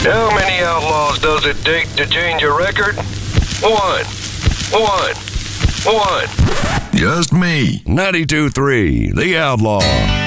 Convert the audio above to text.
How many outlaws does it take to change a record? One. Just me. 92.3, The Outlaw.